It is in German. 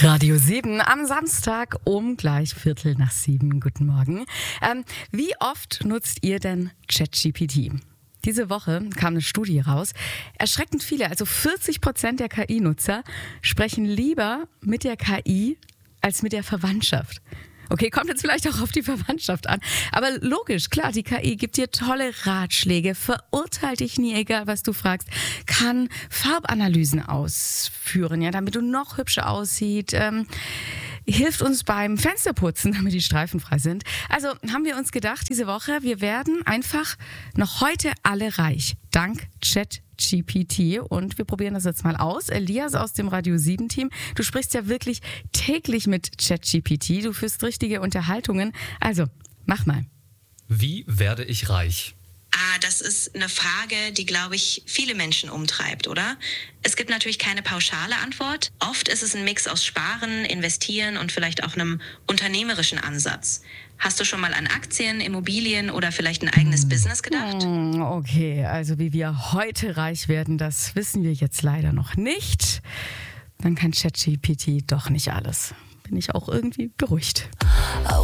Radio 7 am Samstag um gleich 6:15. Guten Morgen. Wie oft nutzt ihr denn ChatGPT? Diese Woche kam eine Studie raus. Erschreckend viele, also 40% der KI-Nutzer sprechen lieber mit der KI als mit der Verwandtschaft. Okay, kommt jetzt vielleicht auch auf die Verwandtschaft an. Aber logisch, klar, die KI gibt dir tolle Ratschläge, verurteilt dich nie, egal was du fragst, kann Farbanalysen ausführen, ja, damit du noch hübscher aussiehst, hilft uns beim Fensterputzen, damit die Streifen frei sind. Also haben wir uns gedacht, diese Woche, wir werden einfach noch heute alle reich, dank ChatGPT. Und wir probieren das jetzt mal aus. Elias aus dem Radio 7 Team, du sprichst ja wirklich täglich mit ChatGPT. Du führst richtige Unterhaltungen. Also, mach mal. Wie werde ich reich? Das ist eine Frage, die, glaube ich, viele Menschen umtreibt, oder? Es gibt natürlich keine pauschale Antwort. Oft ist es ein Mix aus Sparen, Investieren und vielleicht auch einem unternehmerischen Ansatz. Hast du schon mal an Aktien, Immobilien oder vielleicht ein eigenes Business gedacht? Okay, also wie wir heute reich werden, das wissen wir jetzt leider noch nicht. Dann kann ChatGPT doch nicht alles. Bin ich auch irgendwie beruhigt.